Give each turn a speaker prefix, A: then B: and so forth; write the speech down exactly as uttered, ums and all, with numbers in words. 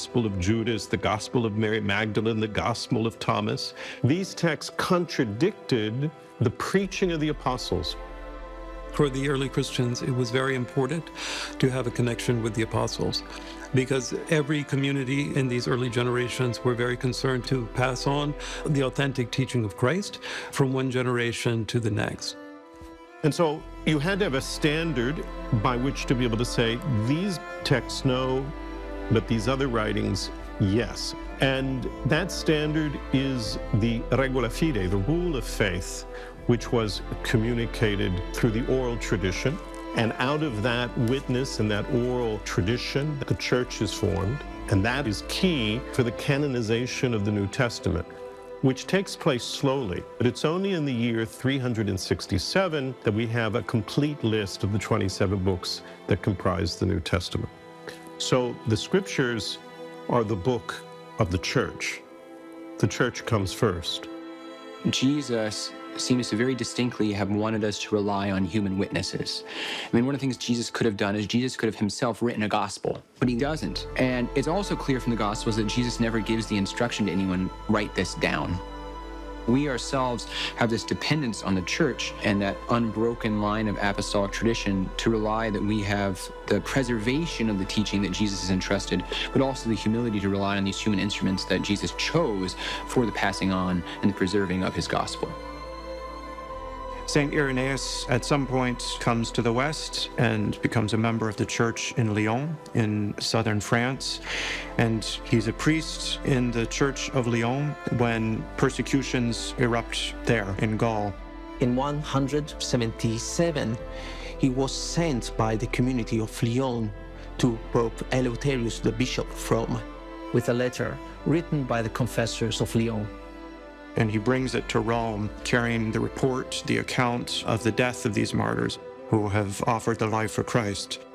A: Gospel of Judas, the Gospel of Mary Magdalene, the Gospel of Thomas. These texts contradicted the preaching of the apostles.
B: For the early Christians, it was very important to have a connection with the apostles, because every community in these early generations were very concerned to pass on the authentic teaching of Christ from one generation to the next.
A: And so you had to have a standard by which to be able to say, these texts no, but these other writings, yes. And that standard is the regula fide, the rule of faith, which was communicated through the oral tradition. And out of that witness and that oral tradition, the church is formed. And that is key for the canonization of the New Testament, which takes place slowly. But it's only in the year three hundred sixty-seven that we have a complete list of the twenty-seven books that comprise the New Testament. So the scriptures are the book of the church. The church comes first.
C: Jesus seems to very distinctly have wanted us to rely on human witnesses. I mean, one of the things Jesus could have done is Jesus could have himself written a gospel, but he doesn't. And it's also clear from the Gospels that Jesus never gives the instruction to anyone, write this down. We ourselves have this dependence on the church and that unbroken line of apostolic tradition to rely that we have the preservation of the teaching that Jesus has entrusted, but also the humility to rely on these human instruments that Jesus chose for the passing on and the preserving of his gospel.
D: Saint Irenaeus at some point comes to the West and becomes a member of the church in Lyon in southern France. And he's a priest in the church of Lyon when persecutions erupt there in Gaul.
E: In one hundred seventy-seven, he was sent by the community of Lyon to Pope Eleutherius, the Bishop of Rome, with a letter written by the confessors of Lyon.
D: And he brings it to Rome, carrying the report, the account of the death of these martyrs who have offered their life for Christ.